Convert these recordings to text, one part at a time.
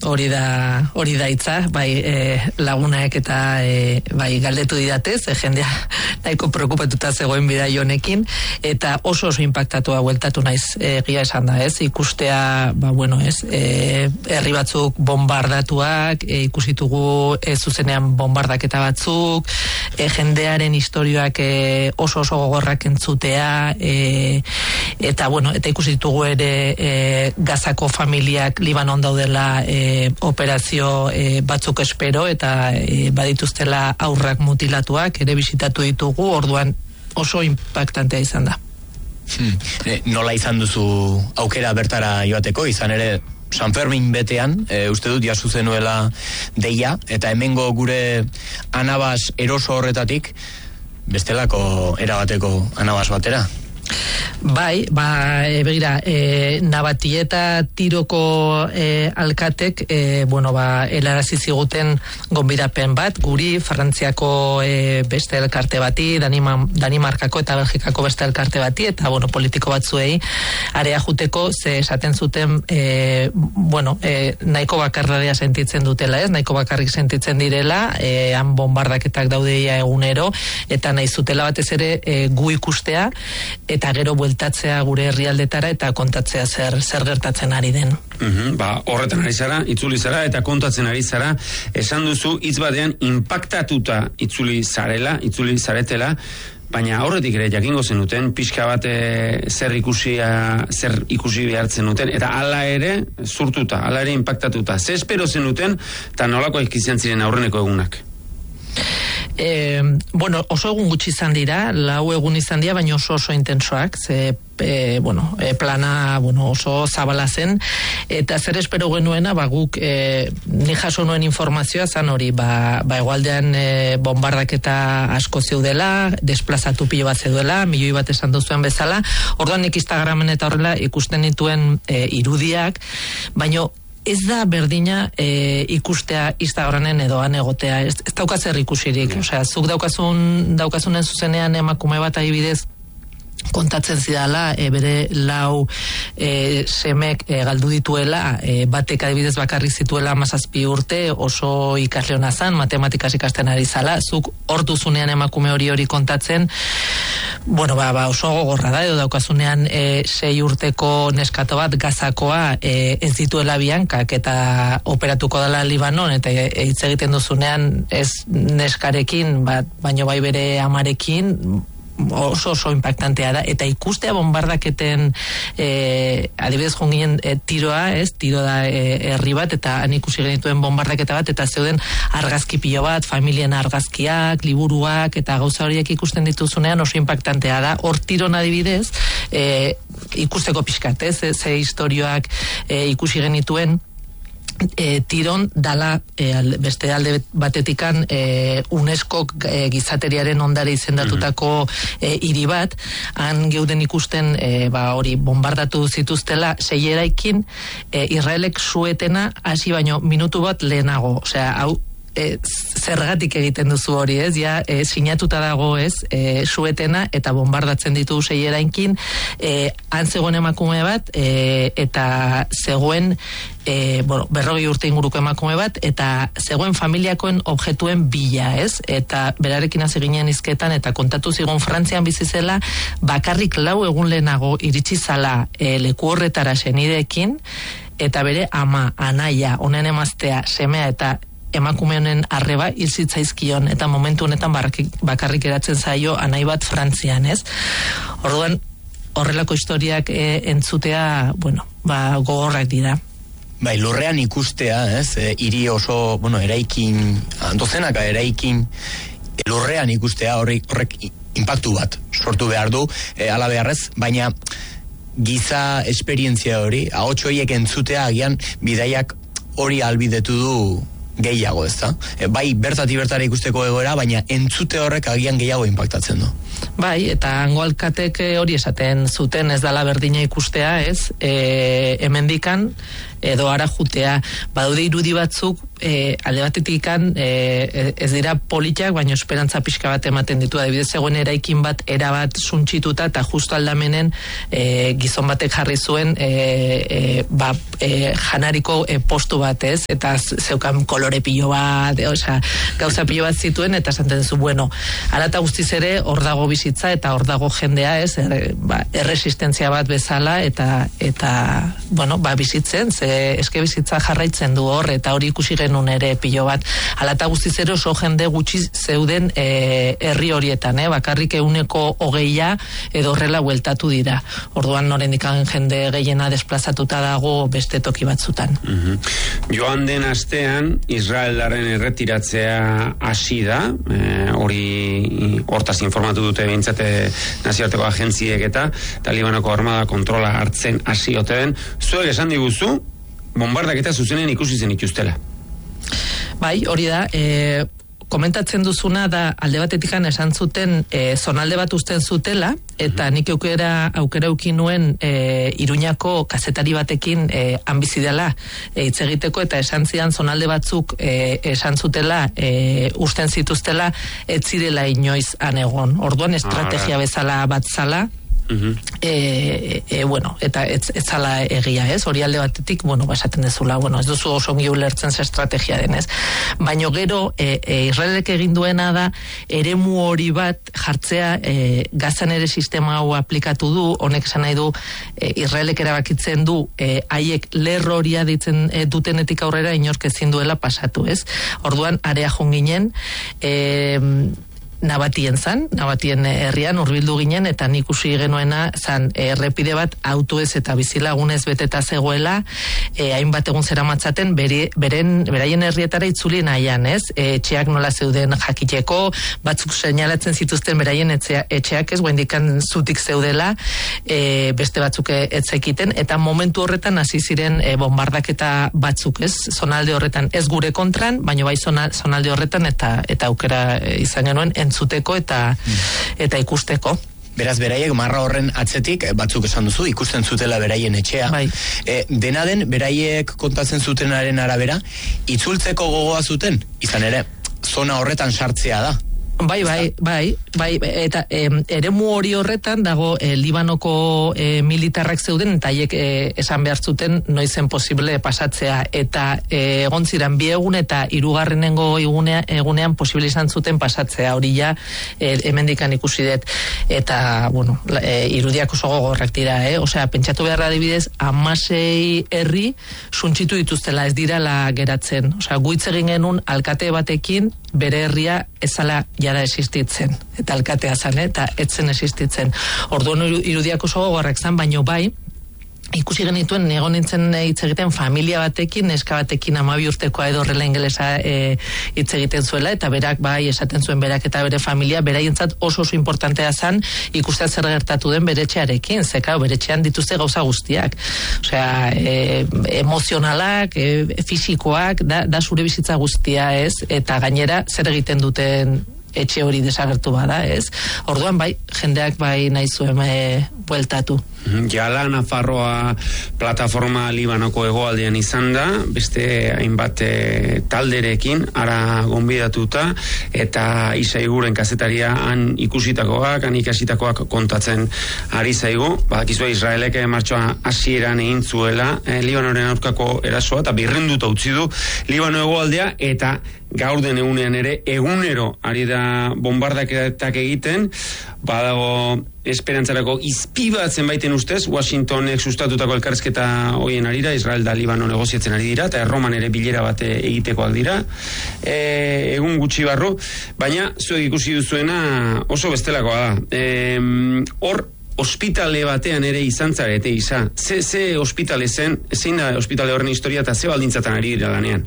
hori da hitza, bai lagunak eta bai galdetu didatez, jendea nahiko preokupatuta zegoen bidai honekin, eta oso impactatua bueltatu naiz, egia esan da, ez? Ikustea, herri batzuk bombardatuak, ikusitugu zuzenean bombardaketa batzuk, jendearen istorioak oso gogorrak entzutea, eta ikusitugu ere Gazako familiak Libanon daudela operazio batzuk espero, eta badituztela aurrak mutilatuak, ere bisitatu ditugu, orduan oso impactantea izan da. Nola izan duzu aukera bertara joateko, izan ere San Fermin betean, uste dut jasu zenuela deia, eta hemengo gure anabas eroso horretatik, bestelako erabateko anabas batera? Bai, begira, Nabatieta Tiroko alkatek, helarazi ziguten gonbidapen bat, guri, Frantziako beste elkarte bati, Danimarkako eta Belgikako beste elkarte bati, eta, politiko batzuei, area juteko, ze esaten zuten, nahiko bakarradea sentitzen dutela, ez? Nahiko bakarrik sentitzen direla, han bombardaketak daudeia egunero, eta nahi zutela batez ere gu ikustea, eta gero bueltatzea gure herrialdetara eta kontatzea zer gertatzen ari den. Horretan ari zara, itzuli zara eta kontatzen ari zara, esan duzu hitz batean inpaktatuta itzuli zaretela, baina aurretik ere jakingo zenuten, pixka bat zer ikusi behartzen duten, eta hala ere zurtuta, hala ere inpaktatuta. Ze espero zenuten, eta nolako izan ziren aurreneko egunak? Oso egun gutxi izan dira, 4 egun izan dira, baina oso intensoak, ze plana oso zabala zen, eta zer espero genuena, guk ni jaso nuen informazioa zan hori, hegoaldean bombardaketa asko zeudela, desplazatu pilo bat zeudela, milioi bat esan duzuen bezala, orduan nik Instagramen eta horrela ikusten dituen irudiak, baina ez da berdina ikustea Instagramen edo han egotea, ez daukaz zer ikusirik, zuk daukazunen zuzenean emakume bat adibidez kontatzen zidala, bere 4 semek galdu dituela, batek adibidez bakarrik zituela 17 urte, oso ikasleona zan, matematikaz ikasten ari zala, zuk hor duzunean emakume hori kontatzen, oso gogorra da, edo daukazunean 6 urteko neskato bat Gazakoa ez dituela biankak, eta operatuko dela Libanon, eta hitz egiten duzunean ez neskarekin, baino bai bere amarekin, oso impactantea da, eta ikustea bombardaketen adibidez jonginen tiroa, tiro da herri bat, eta han ikusi genituen bombardaketa bat, eta zeuden argazki pilo bat, familien argazkiak, liburuak, eta gauza horiek ikusten dituzunean oso impactantea da. Hor tiron adibidez ikusteko pixkat, ze historioak ikusi genituen, tiron dala beste alde batetikan UNESCO gizateriaren ondare izendatutako hiri bat, han geuden ikusten hori bombardatu zituztela 6 eraikin, Israelek suetena hasi baino minutu bat lehenago, hau zergatik egiten duzu hori, sinatuta dago, suetena, eta bombardatzen ditu 6 eraikin, han zegoen emakume bat, eta zegoen 40 urte inguruko emakume bat, eta zegoen familiakoen objektuen bila, eta berarekin hasi ginen hizketan, eta kontatu zigun Frantzian bizi zela, bakarrik 4 egun lehenago iritsi zala leku horretara senideekin, eta bere ama, anaia, honen emaztea, semea eta emakume honen arreba hil zitzaizkion, eta momentu honetan bakarrik eratzen zaio anai bat Frantzian, Orduan, horrelako historiak entzutea, gogorrak dira. Lurrean ikustea, hiri oso, eraikin, dozenaka eraikin, lurrean ikustea horrek inpaktu bat sortu behar du, ala beharrez, baina giza esperientzia hori, ahots horiek entzutea agian bidaiak hori albidetu du gehiago, bai bertati bertara ikusteko egoera, baina entzute horrek agian gehiago inpaktatzen du. Bai, eta hango alkatek hori esaten zuten, ez dala berdina ikustea, ez? Hemendikan edo ara jutea. Badaude irudi batzuk, alde batetik ez dira politak, baina esperantza pixka bat ematen ditu. Adibidez, egon eraikin bat erabat suntxituta, eta justo aldamenen gizon batek jarri zuen janariko postu bat, ez? Eta zeukan kolore pilo bat, gauza pilo bat zituen, eta esaten zu, bueno, ara eta guztiz ere hor dago bizitza, eta hor dago jendea, ez? Erresistentzia bat bezala, eta bueno, bizitzen, eske bizitza jarraitzen du hor, eta hori ikusi genuen ere pilo bat. Hala eta guztiz ere oso jende gutxi zeuden herri horietan, bakarrik 20% edo horrela bueltatu dira. Orduan norendikan jende gehiena desplazatuta dago beste toki batzutan. Joan den astean Israelaren erretiratzea hasi da, hortaz informatu dute behintzate nazioarteko agentziek eta Talibanoko armada kontrola hartzen hasi ote den. Zuek esan diguzu, bombardaketa zuzenen ikusi zen ituztela. Bai, hori da, komentatzen duzuna da alde batetikan esan zuten zonalde bat uzten zutela, eta nik aukera ukin nuen Iruñako kazetari batekin hanbizidela hitz egiteko, eta esan zidan zonalde batzuk esan zutela uzten zituztela ez zirela inoiz anegon. Orduan estrategia bezala bat zala, bueno, eta ez zala egia, ez? Hori alde batetik, bueno, esaten dezula, bueno, ez duzu oso ongi ulertzen ze estrategia denez. Baina gero, Israelek egin duena da, eremu hori bat jartzea, Gazan ere sistema hau aplikatu du, honek esan nahi du, Israelek erabakitzen du, haiek lerro horia ditzen dutenetik aurrera inork ezin duela pasatu, ez? Orduan, area jonginen, Nabatien herrian urbildu ginen, eta nik ikusi genuena zan errepide bat autoez eta bizilagunez beteta zegoela, hainbat egun zeramatzaten beraien herrietara itzuli nahian, ez? Etxeak nola zeuden jakiteko, batzuk seinalatzen zituzten beraien etxeak ez, guaindikan zutik zeudela, beste batzuk etzekiten, eta momentu horretan hasi ziren bombardaketa batzuk, ez? Zonalde horretan, ez gure kontran, baina bai zonalde horretan, eta aukera izan genuen entzuteko eta ikusteko. Beraz, beraiek marra horren atzetik, batzuk esan duzu, ikusten zutela beraien etxea. Bai. Dena den, beraiek kontatzen zutenaren arabera, itzultzeko gogoa zuten, izan ere, zona horretan sartzea da. Bai, eta eremu hori horretan dago Libanoko militarrak zeuden, eta haiek esan behar zuten noizen posible pasatzea, eta egon ziren 2 egun eta 3. egunean posible izan zuten pasatzea, hori ja hemendikan ikusi dut, eta bueno, irudiak oso gogorrak dira, osea, pentsatu beharra adibidez 16 herri suntxitu dituztela, ez dirala geratzen, osea, guitz egin genuen alkate batekin bere herria ezala jada existitzen, eta alkatea zan, eta etzen existitzen. Orduan irudiak oso gogorrak zan, baino bai, ikusi genituen, egon nintzen hitz egiten familia batekin, neska batekin 12 urtekoa edo horrela ingelesa hitz egiten zuela, eta berak bai esaten zuen berak eta bere familia, beraientzat oso importantea zan ikustea zer gertatu den bere etxearekin, zeka bere etxean dituzte gauza guztiak. Osea, emozionalak, fisikoak, da zure bizitza guztia, ez? Eta gainera zer egiten duten etxe hori desagertu bada, ez? Orduan bai, jendeak bai nahi zuen bueltatu. Jala Nafarroa plataforma Libanoko hegoaldean izan da, beste hainbat talderekin ara gonbidatuta, eta Isa Iguren kazetaria han ikusitakoak, han ikasitakoak kontatzen ari zaigu. Badakizue Israelek martxoa hasieran egin zuela Libanoren aurkako erasoa, eta birrinduta utzi du Libano hegoaldea, eta gaur den egunean ere egunero ari da bombardaketak egiten. Badago esperantzarako izpi bat zenbaiten ustez, Washingtonek sustatutako elkarrizketa hoien arira, Israel da Libano negoziatzen ari dira, eta Erroman ere bilera bat egitekoak dira, egun gutxi barru, baina zuek ikusi duzuena oso bestelakoa da. Hor, ospitale batean ere izan zarete, Isa. Ze ospitale zen, zein da ospitale horren historia, eta ze baldintzatan ari dira lanean?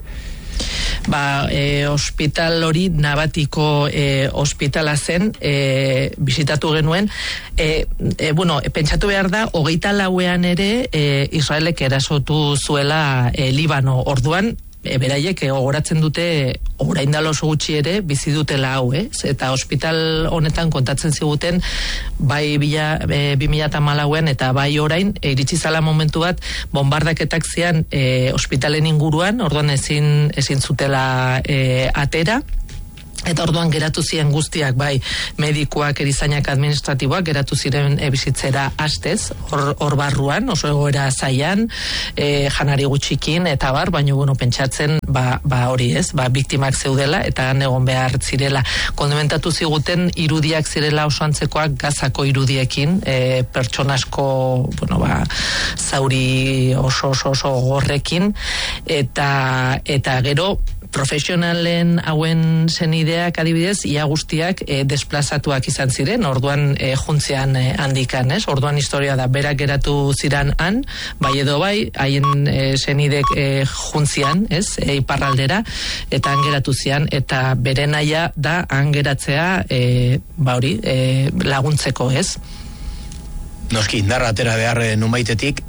Hospital hori Nabatiko hospitala zen, bisitatu genuen, bueno, pentsatu behar da, 24ean ere Israelek erasotu zuela Libano, orduan beraiek gogoratzen dute orain dela oso gutxi ere bizi dutela hau, eta ospital honetan kontatzen ziguten bai 2014an eta bai orain iritsi zala momentu bat bombardaketak zian ospitalen inguruan, orduan ezin zutela atera. Eta orduan geratu ziren guztiak, bai, medikuak, erizainak, administratiboak, geratu ziren bizitzera astez, hor barruan, oso egoera zaian, janari gutxikin, eta baina, pentsatzen, hori ez, biktimak zeudela, eta egon behar zirela. Kondimentatu ziguten, irudiak zirela oso antzekoak Gazako irudiekin, pertsonasko, zauri oso gorrekin, eta gero, profesionalen hauen zenideak adibidez, ia guztiak desplazatuak izan ziren, orduan juntzean handikan, ez? Orduan historia da, berak geratu ziran han, bai edo bai, haien zenidek juntzean, ez? Iparraldera, eta han geratu zian, eta bere naia da han geratzea, laguntzeko, ez? Noski, indarra atera behar numaitetik,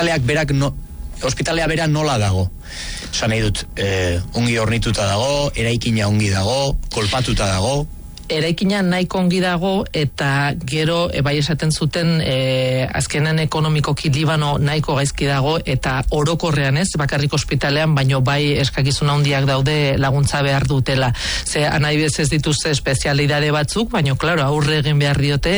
ospitalea bera nola dago? Esan nahi dut, ongi hornituta dago, eraikina ongi dago, kolpatuta dago? Eraikina nahiko ongi dago, eta gero, bai esaten zuten, azkenan ekonomikoki Libano nahiko gaizki dago, eta orokorrean ez, bakarrik ospitalean, baino bai eskakizun handiak daude laguntza behar dutela. Ze, anadibidez ez dituzte espezialidade batzuk, baino, klaro, aurre egin behar diote,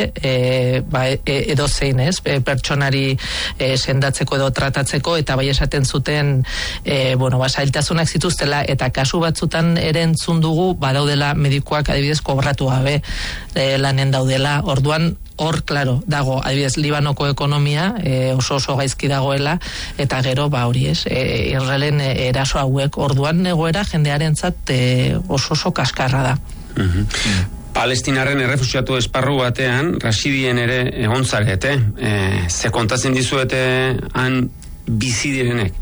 edo zein ez, pertsonari sendatzeko edo tratatzeko, eta bai esaten zuten, zailtasunak zituztela, eta kasu batzutan ere entzun dugu, badaudela medikuak adibidez kobratu gabe lanen daudela, orduan hor, klaro, dago, adibidez, Libanoko ekonomia oso gaizki dagoela, eta gero, hori ez, Israelen eraso hauek, orduan egoera jendearentzat oso kaskarra da. Palestinarren errefuxiatu esparru batean, Rasidien ere egon zarete, ze kontatzen dizuete han bizi direnek?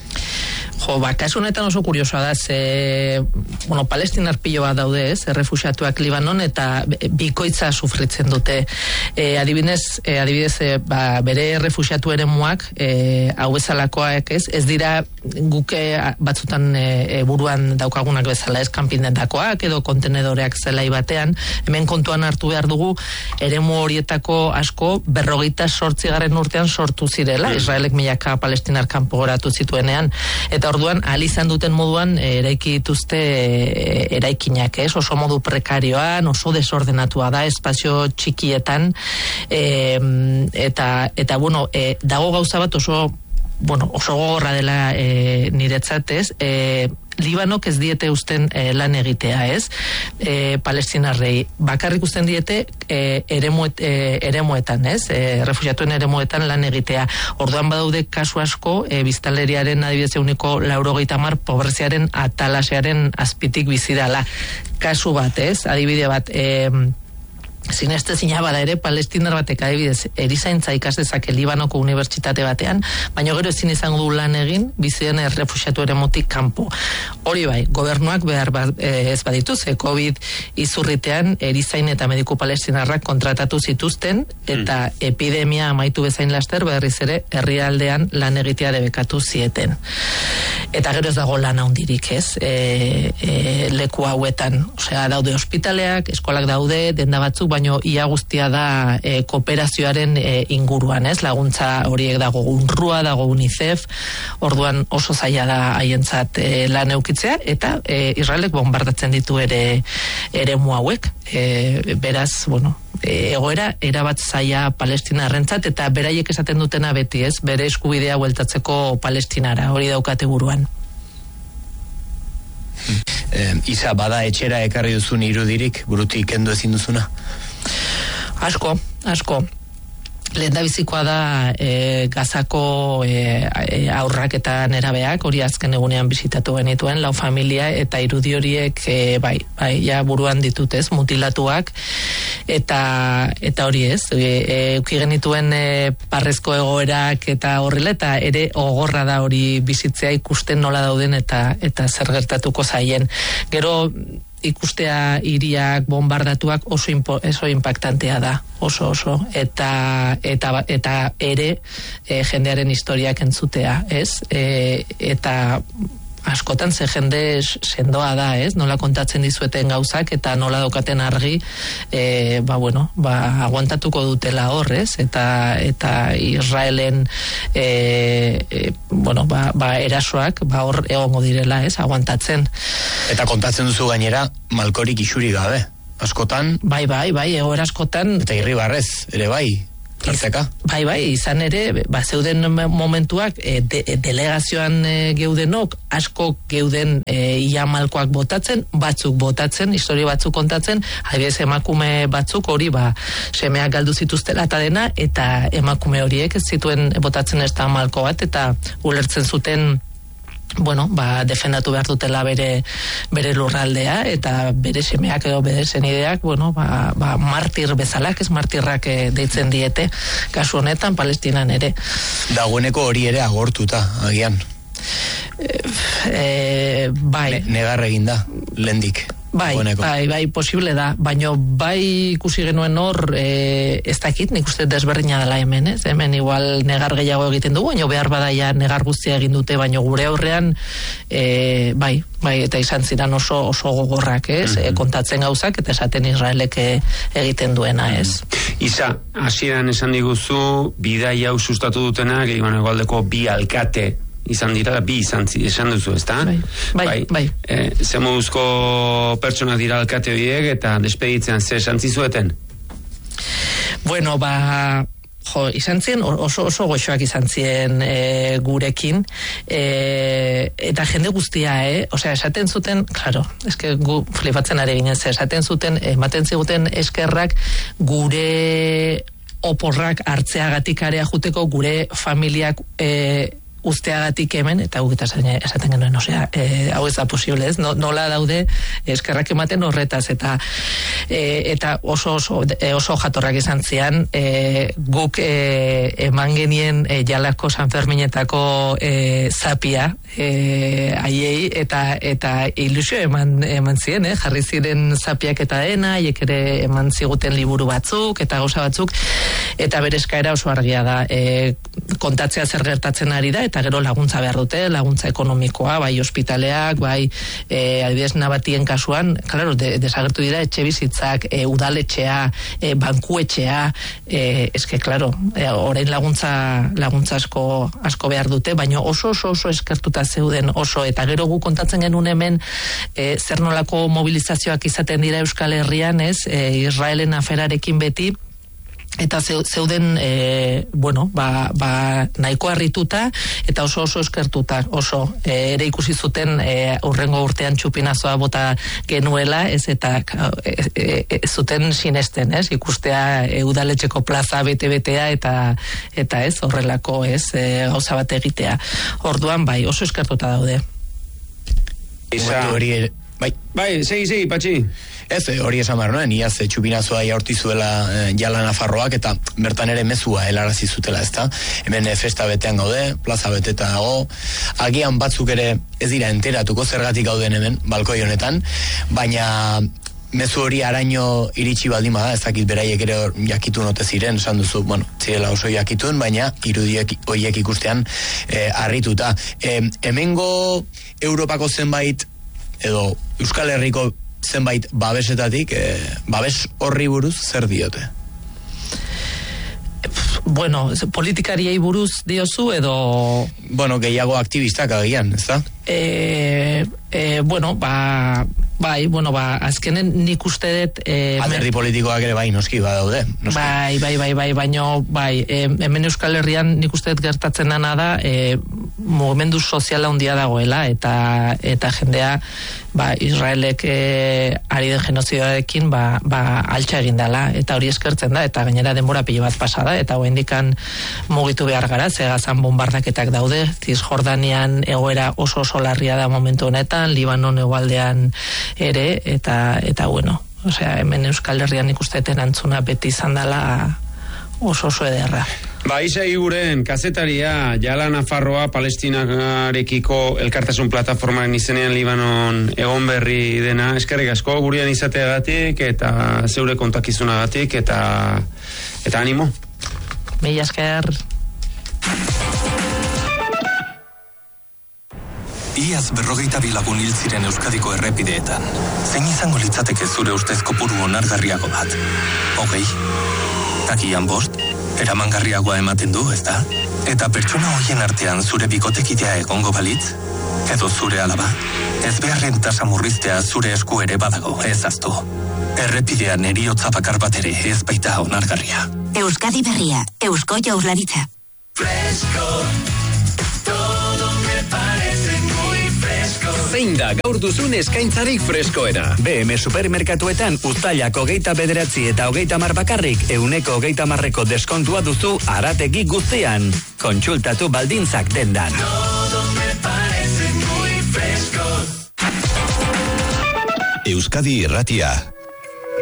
Kasu honetan oso kuriosoa da, palestinar pilo bat daude, errefuxiatuak Libanon, eta bikoitza sufritzen dute. Adibidez, bere errefuxiatu eremuak, hau bezalakoak ez dira guke batzutan buruan daukagunak bezala, ez kanpinetakoak edo kontenedoreak zelai batean, hemen kontuan hartu behar dugu, eremu horietako asko 48. urtean sortu zirela, Israelek milaka palestinar kanpo goratu zituenean, eta orduan, izan duten moduan eraiki dituzte eraikinak, oso modu prekarioan, oso desordenatua da, espazio txikietan, eta dago gauza bat oso gogorra dela niretzat, Libanok ez diete usten lan egitea, ez? Palestinarrei. Bakarrik usten diete eremuetan, ez? Refuxiatuen eremuetan lan egitea. Orduan badaude kasu asko, biztanleriaren adibidez 90% pobreziaren atalasearen azpitik bizi dela. Kasu bat, ez? Adibide bat, sinestezina bada ere, palestinar batek adibidez erizaintza ikasdezake Libanoko unibertsitate batean, baina gero ezin izango du lan egin biziren errefuxiatu eremutik kanpo. Hori bai, gobernuak behar ez baditu, ze COVID izurritean erizain eta mediku palestinarrak kontratatu zituzten, eta epidemia amaitu bezain laster berriz ere herrialdean lan egitea debekatu zieten. Eta gero ez dago lan handirik, ez? Leku hauetan, daude ospitaleak, eskolak daude, denda batzuk, baino ia guztia da kooperazioaren inguruan, ez? Laguntza horiek dago UNRWA, dago UNICEF, orduan oso zaila da haientzat lan eukitzea, eta Israelek bombardatzen ditu ere eremu hauek, beraz, egoera erabat zaila palestinarrentzat, eta beraiek esaten dutena beti, ez? Bere eskubidea bueltatzeko Palestinara, hori daukate buruan. Isa, bada etxera ekarri duzun irudirik, burutik kendu ezin duzuna? Asko. Lehendabizikoa da Gazako aurrak eta nerabeak, hori azken egunean bisitatu genituen, lau familia, eta irudi horiek ja buruan ditutez, mutilatuak, eta hori ez, euki genituen parrezko egoerak eta horrela, eta ere ogorra da hori bizitzea ikusten nola dauden eta zer gertatuko zaien. Gero, ikustea hiriak bombardatuak oso impactantea da, oso, eta ere jendearen historiak entzutea, ez? Eta askotan ze jende sendoa da, ez? Nola kontatzen dizueten gauzak eta nola daukaten argi, aguantatuko dutela hor, ez? Eta Israelen erasoak hor egongo direla, ez? Aguantatzen. Eta kontatzen duzu gainera malkorik isuri gabe. Askotan... Bai, egoera askotan... Eta irribarrez, ere bai, tarteka. Bai, izan ere, zeuden momentuak, delegazioan geudenok, asko geuden ia malkoak botatzen, batzuk botatzen, historia batzuk kontatzen, adibidez emakume batzuk hori, semeak galdu zituztela eta dena, eta emakume horiek ez zituen botatzen ez da malko bat, eta ulertzen zuten defendatu behar dutela bere lurraldea eta bere semeak edo bere senideak, martir bezalak, ez martirrak deitzen diete, kasu honetan, Palestinan ere. Dagoeneko hori ere agortuta, agian. Bai. Negar eginda, lendik. Bai, posible da, baina bai ikusi genuen hor, ez dakit, nik uste desberdina dela hemen, ez? Hemen igual negar gehiago egiten dugu, baina behar badaia negar guztia egin dute, baina gure aurrean, bai, eta izan ziren oso gogorrak, ez? Kontatzen gauzak, eta esaten Israelek egiten duena, ez? Isa, hasieran esan diguzu, bidai hau sustatu dutenak, egualdeko bi alkate, izan dira, bi esan duzu, ezta? Bai. Ze moduzko pertsona dira alkate horiek eta despeditzen zer esan zizueten? Izan ziren, oso goxoak izan ziren gurekin, eta jende guztia, esaten zuten, claro, gu flipatzen ari ginen, esaten zuten, ematen ziguten eskerrak gure oporrak hartzeagatik area juteko gure familiak usteagatik hemen, eta guk esaten genuen, hau ez da posible, ez? Nola daude eskerrak ematen horretaz, eta oso jatorrak izan zian, guk eman genien Jalako San Ferminetako zapia haiei, eta ilusio eman ziren, jarri ziren zapiak eta dena, haiek ere eman ziguten liburu batzuk, eta gauza batzuk, eta bere eskaera oso argia da, kontatzea zer gertatzen ari da, eta gero laguntza behar dute, laguntza ekonomikoa, bai ospitaleak, bai adibidez Nabatien kasuan, claro, desagertu dira etxe bizitzak, udaletxea, bankuetxea, claro, orain laguntza asko behar dute, baina oso eskertuta zeuden, eta gero gu kontatzen genuen hemen zer nolako mobilizazioak izaten dira Euskal Herrian, Israelen aferarekin beti, eta zeuden nahiko harrituta eta oso eskertuta, ere ikusi zuten urrengo urtean txupinazoa bota genuela, eta zuten sinesten, ikustea udaletxeko plaza bete-betea eta horrelako gauza bat egitea. Orduan bai, oso eskertuta daude. Bai, segi, Patxi. Ez, hori esan behar nuen, iaz txupinazoa jaurti zuela Jala Nafarroak, eta bertan ere mezua helarazi zutela, ezta? Hemen festa betean gaude, plaza beteta dago, agian batzuk ere ez dira enteratuko zergatik gauden hemen, balkoi honetan, baina mezu hori araño iritsi baldin bada, ez dakit beraiek ere jakitun ote ziren, esan duzu, zirela oso jakitun, baina irudiek horiek ikustean harrituta. Hemengo Europako zenbait, edo Euskal Herriko zenbait babesetatik, babes horri buruz zer diote? Politikariei buruz diozu edo... Gehiago aktivistak agian, ez da? Azkenen nik uste dut... Alderdi politikoak ere noski badaude. Baina, hemen Euskal Herrian nik uste dut gertatzen dana da, mugimendu soziala handia dagoela, eta jendea, Israelek ari den genozidadekin, altxa egin dela, eta hori eskertzen da, eta gainera denbora pilo bat pasada, eta hoendikan mugitu behar gara, Gazan bombardaketak daude, Cisjordanian egoera oso larria da momentu honetan, Libanon hegoaldean ere, eta hemen Euskal Herrian ikusteten antzuna beti izan dela oso ederra. Isa Iguren, kazetaria, Jala Nafarroa, Palestinarekiko elkartasun plataformaren izenean Libanon egon berri dena, eskerrik asko gurean izateagatik eta zeure kontakizunagatik eta animo. Mila esker. Iaz 42 lagun hil ziren Euskadiko errepideetan. Zein izango litzateke zure ustez kopuru onargarriago bat? 20? Takian 5? Eramangarriagoa ematen du, ezta? Eta pertsona horien artean zure bikotekidea egongo balitz? Edo zure alaba? Ez beharren tasa murriztea zure esku ere badago, ez aztu. Errepidean heriotza bakar bat ere ez baita onargarria. Euskadi Berria, Eusko Jaurlaritza. Fresco, todo me parece muy fresco. Zein da gaur duzun eskaintzarik freskoena? BM Supermerkatuetan uztailak 29 eta 30 bakarrik 130% deskontua duzu arategi guztian. Kontsultatu baldintzak dendan. Todo me parece muy fresco. Euskadi Irratia.